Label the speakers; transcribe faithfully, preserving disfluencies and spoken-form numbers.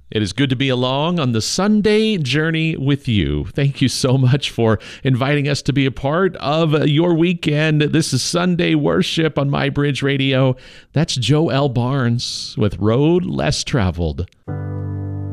Speaker 1: It is good to be along on the Sunday journey with you. Thank you so much for inviting us to be a part of your weekend. This is Sunday Worship on My Bridge Radio. That's Joel Barnes with Road Less Traveled.